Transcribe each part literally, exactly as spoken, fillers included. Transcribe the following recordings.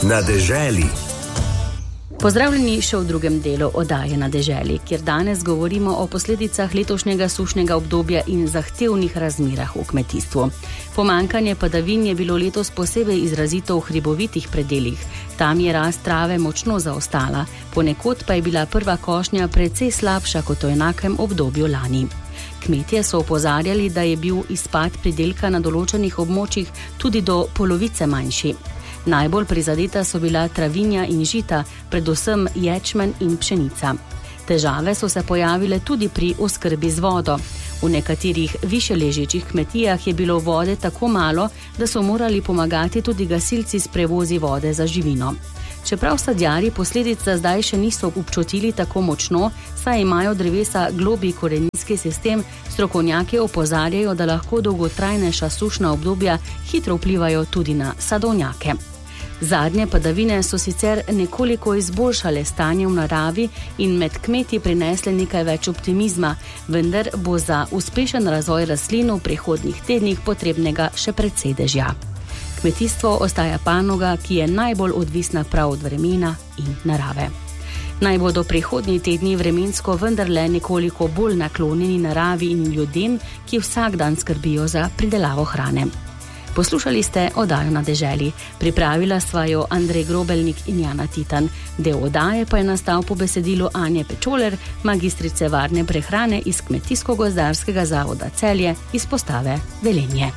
Na deželi. Pozdravljeni še v drugem delu oddaje Na deželi, kjer danes govorimo o posledicah letošnjega sušnega obdobja in zahtevnih razmerah v kmetijstvu. Pomanjkanje padavin je bilo letos posebej izrazito v hribovitih predelih. Tam je rast trave močno zaostala, ponekod pa je bila prva košnja precej slabša kot v enakem obdobju lani. Kmetje so opozarjali, da je bil izpad pridelka na določenih območjih tudi do polovice manjši. Najbolj prizadeta so bila travinja in žita, predvsem ječmen in pšenica. Težave so se pojavile tudi pri oskrbi z vodo. V nekaterih više ležečih kmetijah je bilo vode tako malo, da so morali pomagati tudi gasilci s prevozi vode za živino. Čeprav sadjarji posledica zdaj še niso občutili tako močno, saj imajo drevesa globlji koreninski sistem, strokovnjaki opozarjajo, da lahko dolgotrajnejša sušna obdobja hitro vplivajo tudi na sadovnjake. Zadnje padavine so sicer nekoliko izboljšale stanje v naravi in med kmeti prinesle nekaj več optimizma, vendar bo za uspešen razvoj rastlin v prihodnjih tednih potrebnega še precej dežja. Kmetijstvo ostaja panoga, ki je najbolj odvisna prav od vremena in narave. Naj bodo prihodnji tedni vremensko vendarle nekoliko bolj naklonjeni naravi in ljudem, ki vsak dan skrbijo za pridelavo hrane. Poslušali ste oddajo Na deželi. Pripravila sva jo Andrej Grobelnik in Jana Titan. Del oddaje pa je nastal po besedilu Anje Pečoler, magistrice varne prehrane iz Kmetijsko-gozdarskega zavoda Celje, izpostave Velenje.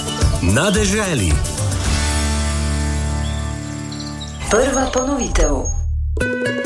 Na deželi. Prva ponovitev.